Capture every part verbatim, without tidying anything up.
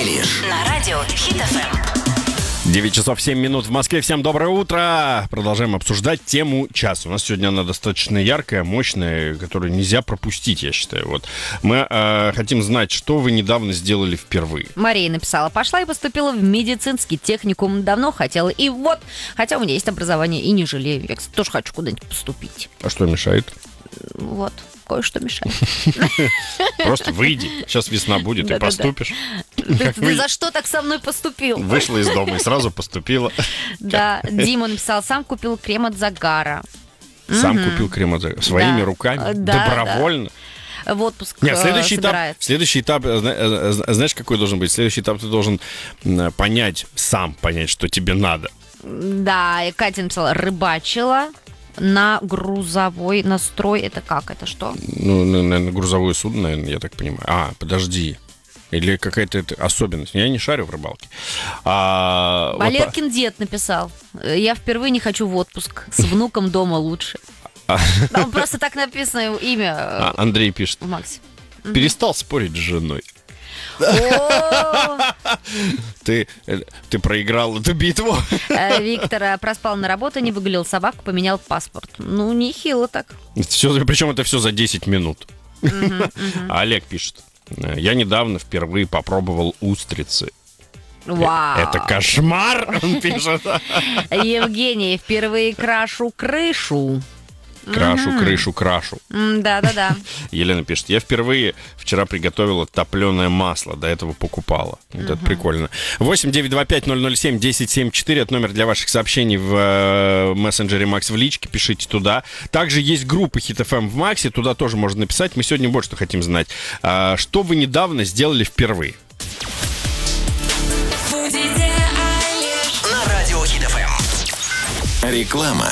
English на радио Хит эф эм. девять часов семь минут в Москве. Всем доброе утро. Продолжаем обсуждать тему часа. У нас сегодня она достаточно яркая, мощная, которую нельзя пропустить, я считаю. Вот. Мы э, хотим знать, что вы недавно сделали впервые. Мария написала: пошла и поступила в медицинский техникум. Давно хотела. И вот, хотя у меня есть образование, и не жалею. Я, кстати, тоже хочу куда-нибудь поступить. А что мешает? Вот, кое-что мешает. Просто выйди. Сейчас весна будет, и поступишь. Ты за что так со мной поступил? Вышла из дома и сразу поступила. Да, Дима написал: сам купил крем от загара. Сам купил крем от загара. Своими Да. руками? Да, Добровольно? В отпуск Нет, следующий этап, собирается. следующий этап, зна- знаешь, какой должен быть? Следующий этап ты должен м, понять, сам понять, что тебе надо. Да, и Катя написала: рыбачила на грузовой настрой. Это как? Это что? Ну, наверное, грузовое судно, наверное, я так понимаю. А, подожди. Или какая-то это особенность. Я не шарю в рыбалке. А, вот Валеркин дед написал: я впервые не хочу в отпуск. С внуком дома лучше. Там просто так написано его имя. а, Андрей пишет: Максим. перестал спорить с женой. О, Ты, э, ты проиграл эту битву. э, Виктор э, проспал на работу, не выгулил собаку, поменял паспорт. Ну, нехило так. Все, причем это все за десять минут. А Олег пишет: я недавно впервые попробовал устрицы. Вау. Это кошмар, он пишет. Евгений: впервые крашу крышу. Крашу, крышу, крашу. М, Да-да-да. Елена пишет: я впервые вчера приготовила топленое масло, до этого покупала. Вот это прикольно. восемь девятьсот двадцать пять ноль ноль семь десять семьдесят четыре, это номер для ваших сообщений в э, мессенджере Макс в личке, пишите туда. Также есть группа Хит эф эм в Максе, туда тоже можно написать. Мы сегодня вот что хотим знать. А, что вы недавно сделали впервые? на радио Хит эф эм. Реклама.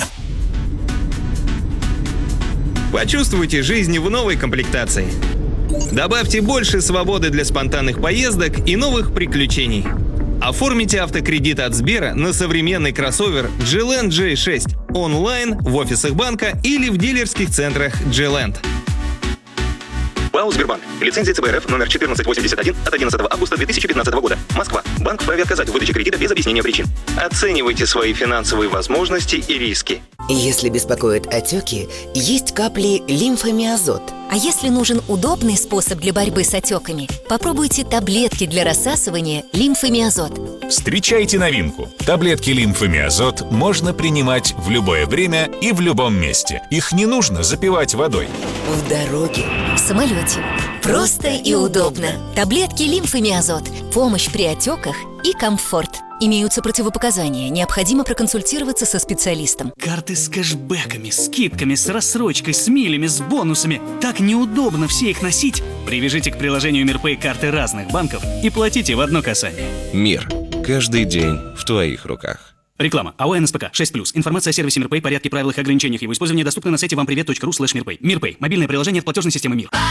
Почувствуйте жизнь в новой комплектации. Добавьте больше свободы для спонтанных поездок и новых приключений. Оформите автокредит от Сбера на современный кроссовер джи ленд джей шесть онлайн, в офисах банка или в дилерских центрах джи ленд. ПАО «Сбербанк». Лицензия цэ бэ эр эф номер четырнадцать восемьдесят один от одиннадцатого августа две тысячи пятнадцатого года. Москва. Банк вправе отказать в выдаче кредита без объяснения причин. Оценивайте свои финансовые возможности и риски. Если беспокоят отеки, есть капли лимфомиазот. А если нужен удобный способ для борьбы с отеками, попробуйте таблетки для рассасывания лимфомиазот. Встречайте новинку. Таблетки лимфомиазот можно принимать в любое время и в любом месте. Их не нужно запивать водой. В дороге. В самолете. Просто и удобно. Таблетки лимфомиазот. Помощь при отеках и комфорт. Имеются противопоказания. Необходимо проконсультироваться со специалистом. Карты с кэшбэками, скидками, с рассрочкой, с милями, с бонусами. Так неудобно все их носить. Привяжите к приложению Мирпэй карты разных банков и платите в одно касание. Мир. Каждый день в твоих руках. Реклама. АО эн эс пэ ка шесть плюс. Информация о сервисе Мирпэй, порядке, правилах и ограничениях его использования доступна на сайте вампривет точка ру слэш мирпэй. Мирпэй. Мобильное приложение от платежной системы Мир.